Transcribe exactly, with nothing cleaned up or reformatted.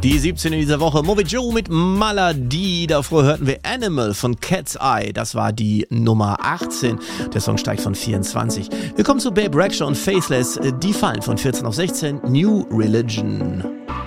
Die siebzehn in dieser Woche. Moby Joe mit Malady. Davor hörten wir Animal von Cat's Eye. Das war die Nummer achtzehn. Der Song steigt von vierundzwanzig. Wir kommen zu Babe Rexha und Faithless. Die fallen von vierzehn auf sechzehn. New Religion.